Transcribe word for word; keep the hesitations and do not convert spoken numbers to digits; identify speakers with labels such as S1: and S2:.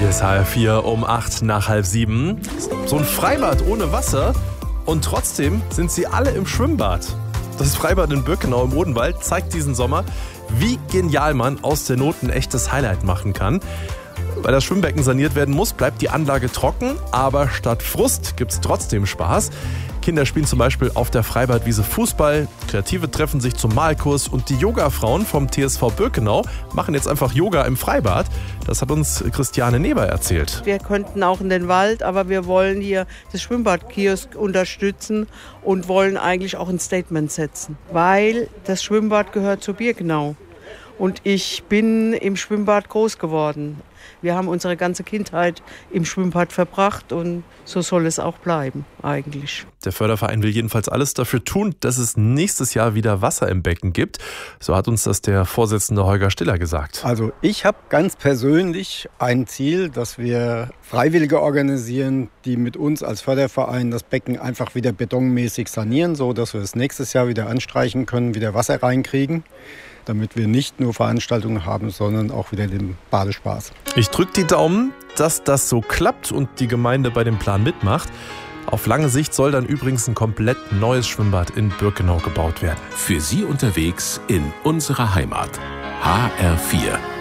S1: Hier ist H R vier um acht nach halb sieben. So ein Freibad ohne Wasser und trotzdem sind sie alle im Schwimmbad. Das Freibad in Birkenau im Odenwald zeigt diesen Sommer, wie genial man aus der Not ein echtes Highlight machen kann. Weil das Schwimmbecken saniert werden muss, bleibt die Anlage trocken, aber statt Frust gibt es trotzdem Spaß. Kinder spielen zum Beispiel auf der Freibadwiese Fußball, Kreative treffen sich zum Malkurs und die Yoga-Frauen vom T S V Birkenau machen jetzt einfach Yoga im Freibad. Das hat uns Christiane Neber erzählt.
S2: Wir könnten auch in den Wald, aber wir wollen hier das Schwimmbadkiosk unterstützen und wollen eigentlich auch ein Statement setzen, weil das Schwimmbad gehört zu Birkenau. Und ich bin im Schwimmbad groß geworden. Wir haben unsere ganze Kindheit im Schwimmbad verbracht und so soll es auch bleiben eigentlich.
S1: Der Förderverein will jedenfalls alles dafür tun, dass es nächstes Jahr wieder Wasser im Becken gibt. So hat uns das der Vorsitzende Holger Stiller gesagt.
S3: Also ich habe ganz persönlich ein Ziel, dass wir Freiwillige organisieren, die mit uns als Förderverein das Becken einfach wieder betonmäßig sanieren, so dass wir es nächstes Jahr wieder anstreichen können, wieder Wasser reinkriegen, damit wir nicht nur Veranstaltungen haben, sondern auch wieder den Badespaß.
S1: Ich drücke die Daumen, dass das so klappt und die Gemeinde bei dem Plan mitmacht. Auf lange Sicht soll dann übrigens ein komplett neues Schwimmbad in Birkenau gebaut werden.
S4: Für Sie unterwegs in unserer Heimat. H R vier.